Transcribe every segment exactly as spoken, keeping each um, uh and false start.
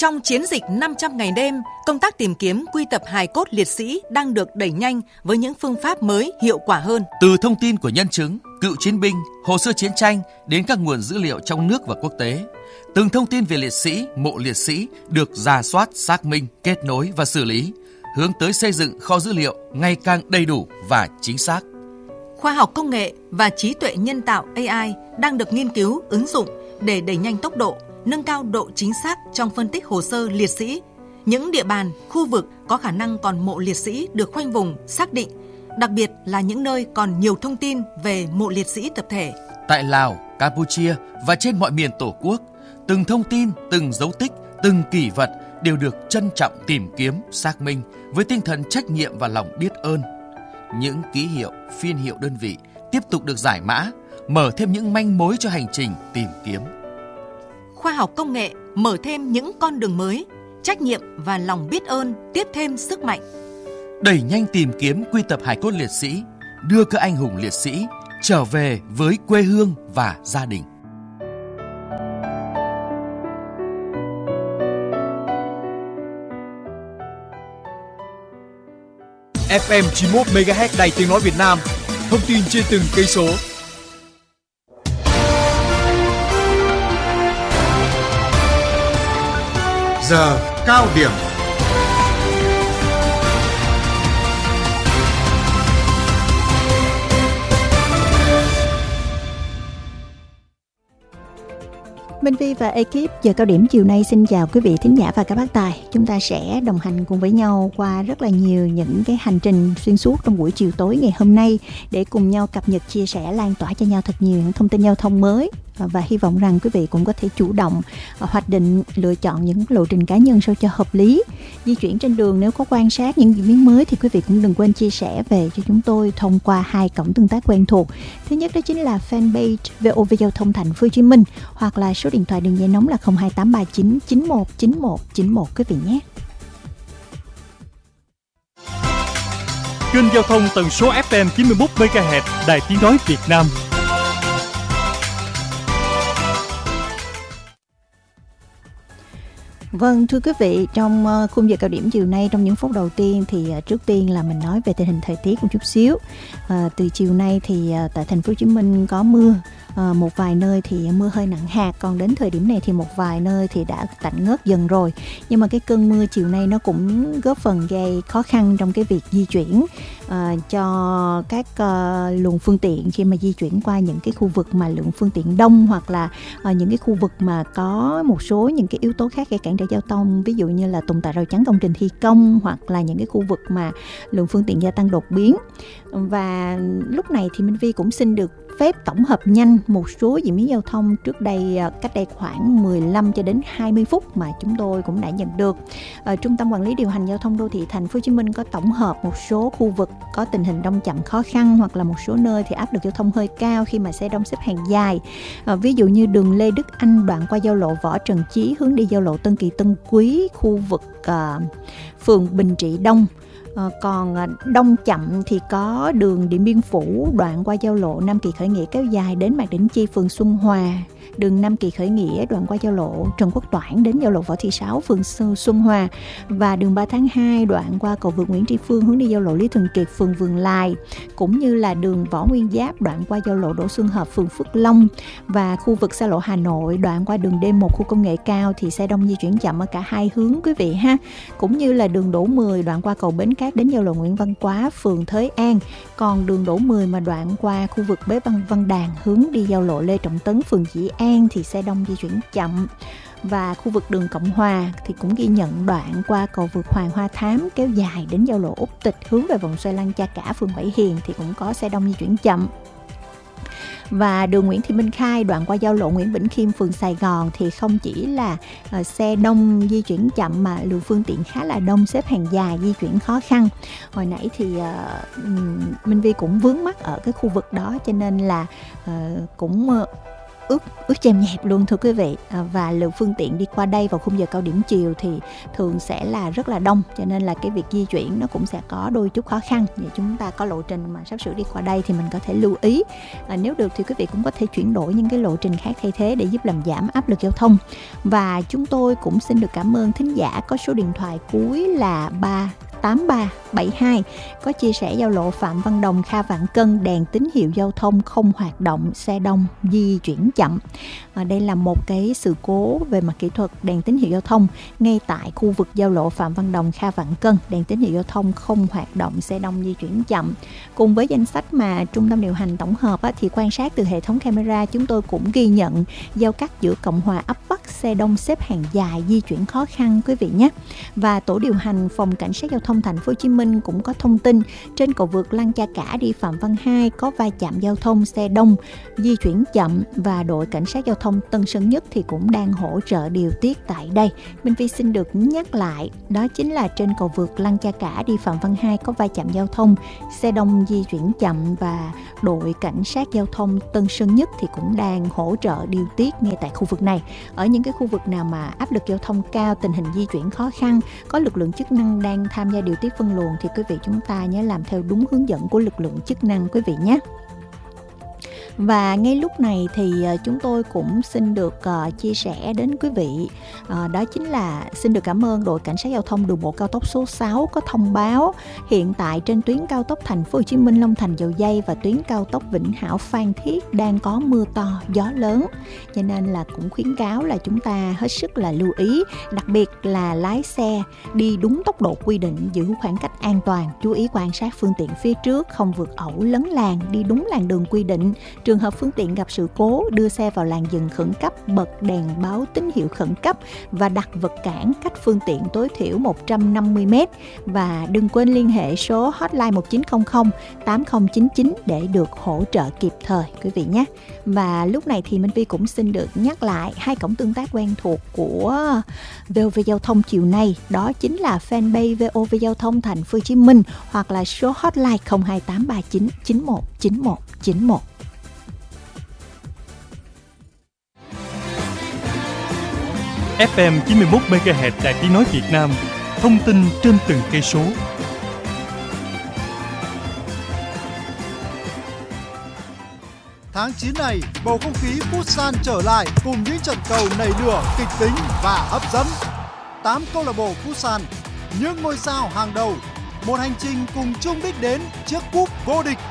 Trong chiến dịch năm trăm ngày đêm, công tác tìm kiếm quy tập hài cốt liệt sĩ đang được đẩy nhanh với những phương pháp mới hiệu quả hơn. Từ thông tin của nhân chứng, cựu chiến binh, hồ sơ chiến tranh đến các nguồn dữ liệu trong nước và quốc tế, từng thông tin về liệt sĩ, mộ liệt sĩ được rà soát, xác minh, kết nối và xử lý, hướng tới xây dựng kho dữ liệu ngày càng đầy đủ và chính xác. Khoa học công nghệ và trí tuệ nhân tạo A I đang được nghiên cứu, ứng dụng để đẩy nhanh tốc độ, nâng cao độ chính xác trong phân tích hồ sơ liệt sĩ. Những địa bàn, khu vực có khả năng còn mộ liệt sĩ được khoanh vùng, xác định, đặc biệt là những nơi còn nhiều thông tin về mộ liệt sĩ tập thể. Tại Lào, Campuchia và trên mọi miền Tổ quốc, từng thông tin, từng dấu tích, từng kỷ vật đều được trân trọng tìm kiếm, xác minh với tinh thần trách nhiệm và lòng biết ơn. Những ký hiệu, phiên hiệu đơn vị tiếp tục được giải mã, mở thêm những manh mối cho hành trình tìm kiếm. Khoa học công nghệ mở thêm những con đường mới, trách nhiệm và lòng biết ơn tiếp thêm sức mạnh. Đẩy nhanh tìm kiếm quy tập hài cốt liệt sĩ, đưa các anh hùng liệt sĩ trở về với quê hương và gia đình. ép em chín mươi mốt mê ga héc Đài Tiếng nói Việt Nam, thông tin trên từng cây số. Giờ cao điểm. Minh Vi và ekip giờ cao điểm chiều nay xin chào quý vị thính giả và các bác tài. Chúng ta sẽ đồng hành cùng với nhau qua rất là nhiều những cái hành trình xuyên suốt trong buổi chiều tối ngày hôm nay để cùng nhau cập nhật, chia sẻ, lan tỏa cho nhau thật nhiều những thông tin giao thông mới. Và hy vọng rằng quý vị cũng có thể chủ động hoạch định, lựa chọn những lộ trình cá nhân sao cho hợp lý. Di chuyển trên đường nếu có quan sát những diễn biến mới thì quý vị cũng đừng quên chia sẻ về cho chúng tôi thông qua hai cổng tương tác quen thuộc. Thứ nhất đó chính là fanpage vê o vê Giao thông Thành phố Hồ Chí Minh hoặc là số điện thoại đường dây nóng là không hai tám ba chín chín một chín một chín một quý vị nhé. Kênh giao thông tần số ép em chín mươi mốt mê ga héc Đài Tiếng nói Việt Nam. Vâng, thưa quý vị, trong khung giờ cao điểm chiều nay, trong những phút đầu tiên thì trước tiên là mình nói về tình hình thời tiết một chút xíu. À, từ chiều nay thì tại thành phố Hồ Chí Minh có mưa, à, một vài nơi thì mưa hơi nặng hạt, còn đến thời điểm này thì một vài nơi thì đã tạnh ngớt dần rồi. Nhưng mà cái cơn mưa chiều nay nó cũng góp phần gây khó khăn trong cái việc di chuyển à, cho các uh, luồng phương tiện khi mà di chuyển qua những cái khu vực mà lượng phương tiện đông, hoặc là uh, những cái khu vực mà có một số những cái yếu tố khác gây cản trở giao thông, ví dụ như là tồn tại rào chắn công trình thi công, hoặc là những cái khu vực mà lượng phương tiện gia tăng đột biến. Và lúc này thì Minh Vi cũng xin được phép tổng hợp nhanh một số diễn biến giao thông trước đây, cách đây khoảng mười lăm cho đến hai mươi phút mà chúng tôi cũng đã nhận được. Ở Trung tâm Quản lý Điều hành Giao thông Đô thị Thành phố Hồ Chí Minh có tổng hợp một số khu vực có tình hình đông chậm khó khăn, hoặc là một số nơi thì áp lực giao thông hơi cao khi mà xe đông xếp hàng dài. À, ví dụ như đường Lê Đức Anh đoạn qua giao lộ Võ Trần Chí hướng đi giao lộ Tân Kỳ Tân Quý, khu vực uh, phường Bình Trị Đông. À, còn đông chậm thì có đường Điện Biên Phủ đoạn qua giao lộ Nam Kỳ Khởi Nghĩa kéo dài đến Mạc Đỉnh Chi phường Xuân Hòa, đường Nam Kỳ Khởi Nghĩa đoạn qua giao lộ Trần Quốc Toản đến giao lộ Võ Thị Sáu phường Xuân Hòa, và đường ba tháng hai đoạn qua cầu vượt Nguyễn Tri Phương hướng đi giao lộ Lý Thường Kiệt phường Vườn Lài, cũng như là đường Võ Nguyên Giáp đoạn qua giao lộ Đỗ Xuân Hợp phường Phước Long, và khu vực xa lộ Hà Nội đoạn qua đường D một khu công nghệ cao thì xe đông di chuyển chậm ở cả hai hướng quý vị ha, cũng như là đường Đỗ mười đoạn qua cầu Bến Cát đến giao lộ Nguyễn Văn Quá phường Thới An. Còn đường Đỗ mười mà đoạn qua khu vực Bế Văn Văn Đàn hướng đi giao lộ Lê Trọng Tấn phường Dĩ An thì xe đông di chuyển chậm. Và khu vực đường Cộng Hòa thì cũng ghi nhận đoạn qua cầu vượt Hoàng Hoa Thám kéo dài đến giao lộ Úc Tịch hướng về vòng xoay Lăng Cha Cả phường Bảy Hiền thì cũng có xe đông di chuyển chậm. Và đường Nguyễn Thị Minh Khai đoạn qua giao lộ Nguyễn Bỉnh Khiêm phường Sài Gòn thì không chỉ là uh, xe đông di chuyển chậm mà lượng phương tiện khá là đông, xếp hàng dài di chuyển khó khăn. Hồi nãy thì uh, Minh Vi cũng vướng mắc ở cái khu vực đó, cho nên là uh, cũng uh, ướt ướt chèm nhẹp luôn thưa quý vị. À, và lượng phương tiện đi qua đây vào khung giờ cao điểm chiều thì thường sẽ là rất là đông, cho nên là cái việc di chuyển nó cũng sẽ có đôi chút khó khăn. Vậy chúng ta có lộ trình mà sắp sửa đi qua đây thì mình có thể lưu ý. À, nếu được thì quý vị cũng có thể chuyển đổi những cái lộ trình khác thay thế để giúp làm giảm áp lực giao thông. Và chúng tôi cũng xin được cảm ơn thính giả có số điện thoại cuối là ba tám ba bảy hai có chia sẻ giao lộ Phạm Văn Đồng Kha Vạn Cân đèn tín hiệu giao thông không hoạt động, xe đông di chuyển chậm. À, đây là một cái sự cố về mặt kỹ thuật đèn tín hiệu giao thông ngay tại khu vực giao lộ Phạm Văn Đồng Kha Vạn Cân, đèn tín hiệu giao thông không hoạt động, xe đông di chuyển chậm. Cùng với danh sách mà trung tâm điều hành tổng hợp á, thì quan sát từ hệ thống camera chúng tôi cũng ghi nhận giao cắt giữa Cộng Hòa ấp Bắc, xe đông xếp hàng dài di chuyển khó khăn quý vị nhé. Và tổ điều hành phòng cảnh sát giao thông Thành phố Hồ Chí Minh cũng có thông tin trên cầu vượt Lăng Cha Cả đi Phạm Văn Hai có va chạm giao thông, xe đông di chuyển chậm, và đội cảnh sát giao thông Tân Sơn Nhất thì cũng đang hỗ trợ điều tiết tại đây. Minh Phi xin được nhắc lại, đó chính là trên cầu vượt Lăng Cha Cả đi Phạm Văn Hai có va chạm giao thông, xe đông di chuyển chậm, và đội cảnh sát giao thông Tân Sơn Nhất thì cũng đang hỗ trợ điều tiết ngay tại khu vực này. Ở những cái khu vực nào mà áp lực giao thông cao, tình hình di chuyển khó khăn, có lực lượng chức năng đang tham gia điều tiết phân luồng thì quý vị chúng ta nhớ làm theo đúng hướng dẫn của lực lượng chức năng quý vị nhé. Và ngay lúc này thì chúng tôi cũng xin được uh, chia sẻ đến quý vị, uh, đó chính là xin được cảm ơn đội cảnh sát giao thông đường bộ cao tốc số sáu có thông báo hiện tại trên tuyến cao tốc Thành phố Hồ Chí Minh Long Thành Dầu Giây và tuyến cao tốc Vĩnh Hảo Phan Thiết đang có mưa to, gió lớn, cho nên là cũng khuyến cáo là chúng ta hết sức là lưu ý, đặc biệt là lái xe đi đúng tốc độ quy định, giữ khoảng cách an toàn, chú ý quan sát phương tiện phía trước, không vượt ẩu lấn làn, đi đúng làn đường quy định. Trường hợp phương tiện gặp sự cố, đưa xe vào làn dừng khẩn cấp, bật đèn báo tín hiệu khẩn cấp và đặt vật cản cách phương tiện tối thiểu một trăm năm mươi mét. Và đừng quên liên hệ số hotline một chín không không tám không chín chín để được hỗ trợ kịp thời quý vị nhé. Và lúc này thì Minh Vi cũng xin được nhắc lại hai cổng tương tác quen thuộc của vê o vê Giao thông chiều nay, đó chính là fanpage vê o vê Giao thông Thành phố Hồ Chí Minh hoặc là số hotline không hai tám ba chín chín một chín một chín một. ép em chín mươi mốt mê ga héc Đài Tiếng nói Việt Nam, thông tin trên từng cây số. Tháng chín này, bầu không khí Futsal trở lại cùng những trận cầu nảy lửa, kịch tính và hấp dẫn. tám câu lạc bộ Futsal, những ngôi sao hàng đầu, một hành trình cùng chung đích đến chiếc cúp vô địch.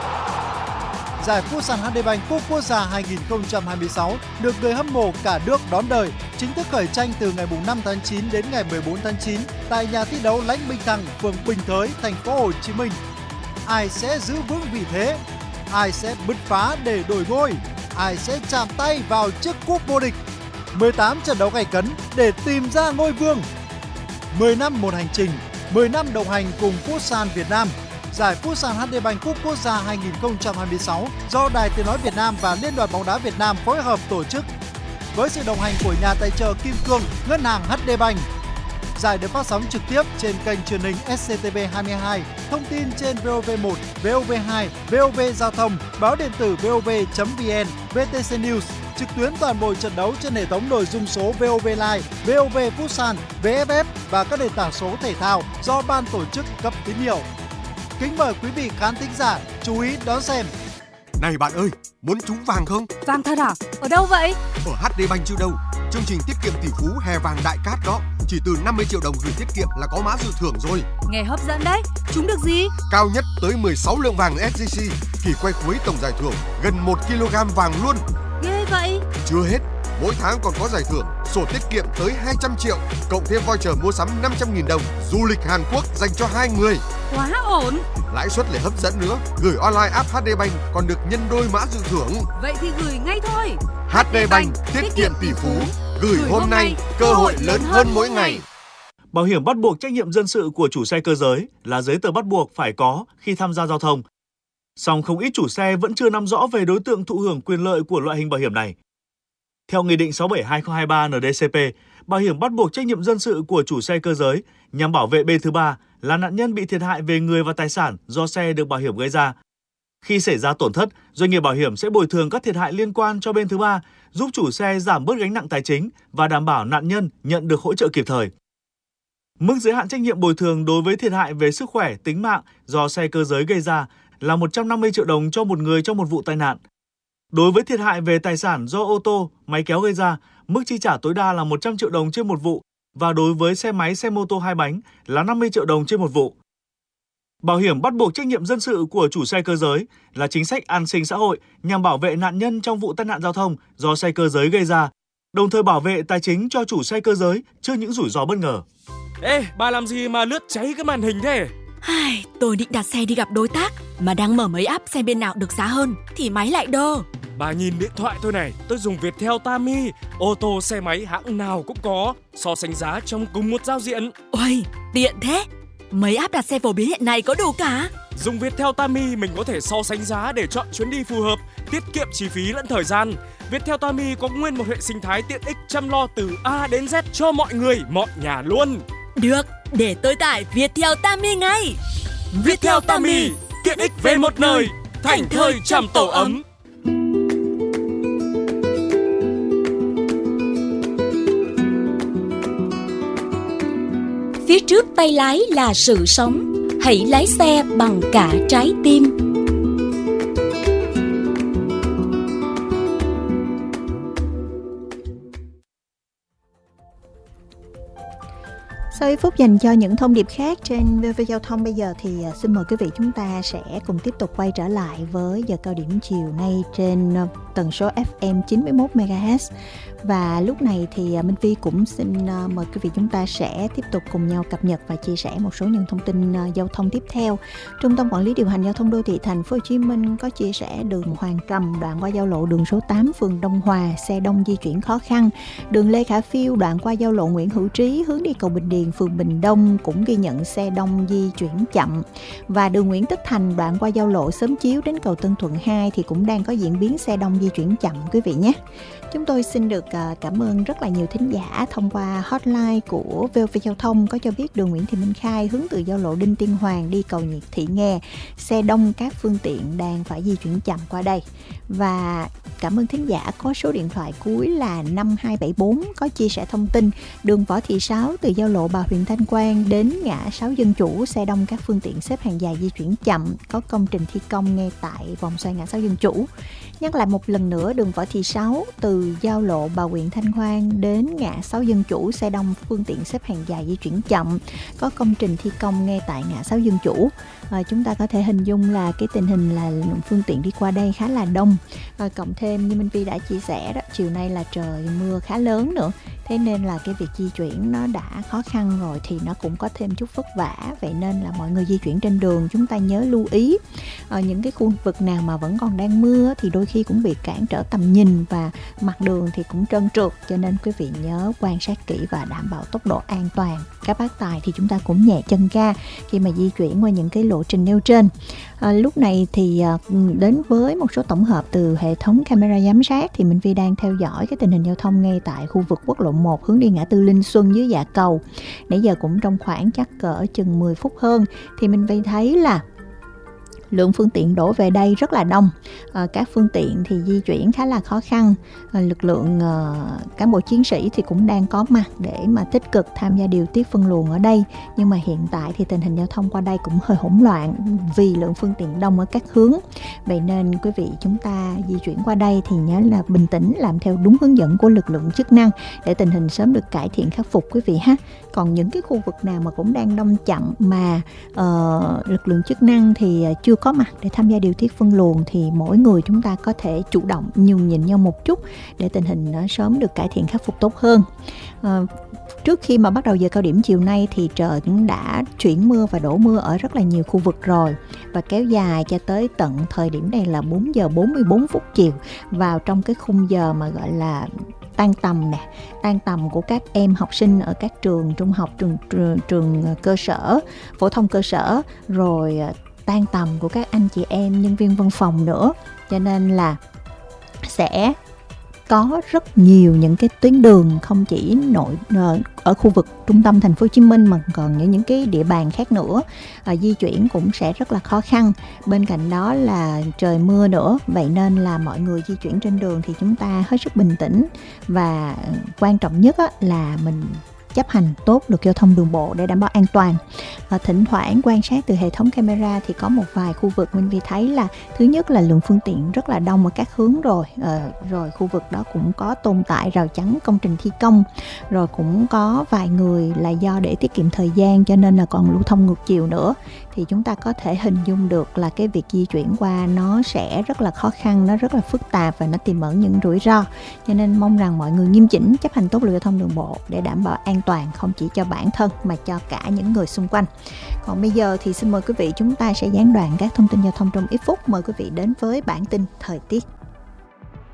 Giải Futsal hát đê Bank Cúp Quốc gia hai không hai sáu được người hâm mộ cả nước đón đời, chính thức khởi tranh từ ngày năm tháng chín đến ngày mười bốn tháng chín tại nhà thi đấu Lãnh Bình Thăng, phường Bình Thới, thành phố Hồ Chí Minh. Ai sẽ giữ vững vị thế? Ai sẽ bứt phá để đổi ngôi? Ai sẽ chạm tay vào chiếc cúp vô địch? mười tám trận đấu gay cấn để tìm ra ngôi vương. mười năm một hành trình, mười năm đồng hành cùng Futsal Việt Nam. Giải Futsal hát đê Bank Cúp Quốc gia hai không hai sáu do Đài Tiếng nói Việt Nam và Liên đoàn bóng đá Việt Nam phối hợp tổ chức với sự đồng hành của nhà tài trợ Kim Cương, Ngân hàng hát đê Bank. Giải được phát sóng trực tiếp trên kênh truyền hình ét xê tê vê hai mươi hai, thông tin trên vê o vê một, vê o vê hai, vê o vê Giao thông, báo điện tử vê o vê chấm vn, vê tê xê News, trực tuyến toàn bộ trận đấu trên hệ thống nội dung số vê o vê Live, vê o vê Futsal, vê ép ép và các nền tảng số thể thao do ban tổ chức cấp tín hiệu. Kính mời quý vị khán thính giả chú ý đón xem. Này bạn ơi, muốn trúng vàng không? Vàng thật à? Ở đâu vậy? Ở hát đê Bank chứ đâu. Chương trình tiết kiệm tỷ phú hè vàng đại cát đó. Chỉ từ năm mươi triệu đồng gửi tiết kiệm là có mã dự thưởng rồi. Nghe hấp dẫn đấy. Trúng được gì? Cao nhất tới mười sáu lượng vàng ét gi xê. Kỳ quay cuối tổng giải thưởng gần một ki lô gam vàng luôn. Ghê vậy. Chưa hết, mỗi tháng còn có giải thưởng sổ tiết kiệm tới hai trăm triệu, cộng thêm voucher mua sắm năm trăm nghìn đồng, du lịch Hàn Quốc dành cho hai người. Quá ổn. Lãi suất lại hấp dẫn nữa, gửi online app hát đê Bank còn được nhân đôi mã dự thưởng. Vậy thì gửi ngay thôi. hát đê Bank, tiết kiệm tỷ phú, gửi hôm nay, cơ hội lớn hơn mỗi ngày. Bảo hiểm bắt buộc trách nhiệm dân sự của chủ xe cơ giới là giấy tờ bắt buộc phải có khi tham gia giao thông. Song không ít chủ xe vẫn chưa nắm rõ về đối tượng thụ hưởng quyền lợi của loại hình bảo hiểm này. Theo Nghị định sáu bảy hai không hai ba en đê cê pê, bảo hiểm bắt buộc trách nhiệm dân sự của chủ xe cơ giới nhằm bảo vệ bên thứ ba là nạn nhân bị thiệt hại về người và tài sản do xe được bảo hiểm gây ra. Khi xảy ra tổn thất, doanh nghiệp bảo hiểm sẽ bồi thường các thiệt hại liên quan cho bên thứ ba, giúp chủ xe giảm bớt gánh nặng tài chính và đảm bảo nạn nhân nhận được hỗ trợ kịp thời. Mức giới hạn trách nhiệm bồi thường đối với thiệt hại về sức khỏe, tính mạng do xe cơ giới gây ra là một trăm năm mươi triệu đồng cho một người trong một vụ tai nạn. Đối với thiệt hại về tài sản do ô tô, máy kéo gây ra, mức chi trả tối đa là một trăm triệu đồng trên một vụ và đối với xe máy, xe mô tô hai bánh là năm mươi triệu đồng trên một vụ. Bảo hiểm bắt buộc trách nhiệm dân sự của chủ xe cơ giới là chính sách an sinh xã hội nhằm bảo vệ nạn nhân trong vụ tai nạn giao thông do xe cơ giới gây ra, đồng thời bảo vệ tài chính cho chủ xe cơ giới trước những rủi ro bất ngờ. Ê, bà làm gì mà lướt cháy cái màn hình thế? Ai, tôi định đặt xe đi gặp đối tác, mà đang mở mấy app xem bên nào được giá hơn thì máy lại đơ. Bà nhìn điện thoại tôi này, tôi dùng Viettel Tami, ô tô xe máy hãng nào cũng có, so sánh giá trong cùng một giao diện. Ôi, tiện thế. Mấy app đặt xe phổ biến hiện nay có đủ cả. Dùng Viettel Tami mình có thể so sánh giá để chọn chuyến đi phù hợp, tiết kiệm chi phí lẫn thời gian. Viettel Tami có nguyên một hệ sinh thái tiện ích chăm lo từ A đến Z cho mọi người, mọi nhà luôn. Được, để tôi tải Viettel Tami ngay. Viettel Tami, tiện ích về một nơi, thành thơi trầm tổ ấm. Phía trước tay lái là sự sống, hãy lái xe bằng cả trái tim. Sau ít phút dành cho những thông điệp khác trên vê o vê Giao thông, bây giờ thì xin mời quý vị chúng ta sẽ cùng tiếp tục quay trở lại với giờ cao điểm chiều nay trên tần số ép em chín mươi mốt mê ga héc. Và lúc này thì Minh Phi cũng xin mời quý vị chúng ta sẽ tiếp tục cùng nhau cập nhật và chia sẻ một số những thông tin giao thông tiếp theo. Trung tâm Quản lý điều hành giao thông đô thị Thành phố Hồ Chí Minh có chia sẻ đường Hoàng Cầm đoạn qua giao lộ đường số tám phường Đông Hòa, xe đông di chuyển khó khăn. Đường Lê Khả Phiêu đoạn qua giao lộ Nguyễn Hữu Trí hướng đi cầu Bình Điền phường Bình Đông cũng ghi nhận xe đông di chuyển chậm. Và đường Nguyễn Tất Thành đoạn qua giao lộ Xóm Chiếu đến cầu Tân Thuận hai thì cũng đang có diễn biến xe đông di chuyển chậm quý vị nhé. Chúng tôi xin được cảm ơn rất là nhiều thính giả thông qua hotline của vê o vê Giao thông có cho biết đường Nguyễn Thị Minh Khai hướng từ giao lộ Đinh Tiên Hoàng đi cầu Nhiệt Thị Nghè, xe đông các phương tiện đang phải di chuyển chậm qua đây. Và cảm ơn thính giả có số điện thoại cuối là năm hai bảy bốn có chia sẻ thông tin đường Võ Thị Sáu từ giao lộ Bà Huyện Thanh Quan đến ngã sáu Dân Chủ, xe đông các phương tiện xếp hàng dài di chuyển chậm, có công trình thi công ngay tại vòng xoay ngã sáu Dân Chủ. Nhắc lại một lần nữa, đường Võ Thị Sáu từ giao lộ Bà Huyện Thanh Quan đến ngã sáu Dân Chủ, xe đông phương tiện xếp hàng dài di chuyển chậm, có công trình thi công ngay tại ngã sáu Dân Chủ. À, chúng ta có thể hình dung là cái tình hình là lượng phương tiện đi qua đây khá là đông. À, cộng thêm như Minh Vi đã chia sẻ đó, chiều nay là trời mưa khá lớn nữa, thế nên là cái việc di chuyển nó đã khó khăn rồi thì nó cũng có thêm chút vất vả. Vậy nên là mọi người di chuyển trên đường chúng ta nhớ lưu ý ở những cái khu vực nào mà vẫn còn đang mưa thì đôi khi cũng bị cản trở tầm nhìn và mặt đường thì cũng trơn trượt, cho nên quý vị nhớ quan sát kỹ và đảm bảo tốc độ an toàn. Các bác tài thì chúng ta cũng nhẹ chân ga khi mà di chuyển qua những cái lộ trình nêu trên. À, lúc này thì à, đến với một số tổng hợp từ hệ thống camera giám sát thì Minh Vi đang theo dõi cái tình hình giao thông ngay tại khu vực quốc lộ một hướng đi ngã tư Linh Xuân dưới Dạ Cầu. Nãy giờ cũng trong khoảng chắc cỡ chừng mười phút hơn thì Minh Vi thấy là lượng phương tiện đổ về đây rất là đông. À, các phương tiện thì di chuyển khá là khó khăn. À, lực lượng à, cán bộ chiến sĩ thì cũng đang có mặt để mà tích cực tham gia điều tiết phân luồng ở đây. Nhưng mà hiện tại thì tình hình giao thông qua đây cũng hơi hỗn loạn vì lượng phương tiện đông ở các hướng. Vậy nên quý vị chúng ta di chuyển qua đây thì nhớ là bình tĩnh, làm theo đúng hướng dẫn của lực lượng chức năng để tình hình sớm được cải thiện khắc phục quý vị ha. Còn những cái khu vực nào mà cũng đang đông chậm mà uh, lực lượng chức năng thì chưa có mặt để tham gia điều tiết phân luồng thì mỗi người chúng ta có thể chủ động nhường nhịn nhau một chút để tình hình nó sớm được cải thiện khắc phục tốt hơn. À, trước khi mà bắt đầu giờ cao điểm chiều nay thì trời cũng đã chuyển mưa và đổ mưa ở rất là nhiều khu vực rồi và kéo dài cho tới tận thời điểm này là bốn giờ bốn mươi bốn phút chiều, vào trong cái khung giờ mà gọi là tan tầm nè, tan tầm của các em học sinh ở các trường trung học, trường, trường, trường cơ sở, phổ thông cơ sở, rồi tan tầm của các anh chị em nhân viên văn phòng nữa, cho nên là sẽ có rất nhiều những cái tuyến đường không chỉ nội ở khu vực trung tâm thành phố Hồ Chí Minh mà còn những những cái địa bàn khác nữa, à, di chuyển cũng sẽ rất là khó khăn. Bên cạnh đó là trời mưa nữa, vậy nên là mọi người di chuyển trên đường thì chúng ta hết sức bình tĩnh, và quan trọng nhất á, là mình chấp hành tốt luật giao thông đường bộ để đảm bảo an toàn. À, thỉnh thoảng quan sát từ hệ thống camera thì có một vài khu vực Minh Vi thấy là thứ nhất là lượng phương tiện rất là đông ở các hướng rồi, à, rồi khu vực đó cũng có tồn tại rào chắn công trình thi công, rồi cũng có vài người là do để tiết kiệm thời gian cho nên là còn lưu thông ngược chiều nữa, thì chúng ta có thể hình dung được là cái việc di chuyển qua nó sẽ rất là khó khăn, nó rất là phức tạp và nó tiềm ẩn những rủi ro. Cho nên mong rằng mọi người nghiêm chỉnh chấp hành tốt luật giao thông đường bộ để đảm bảo an toàn không chỉ cho bản thân mà cho cả những người xung quanh. Còn bây giờ thì xin mời quý vị chúng ta sẽ gián đoạn các thông tin giao thông trong ít phút. Mời quý vị đến với bản tin thời tiết.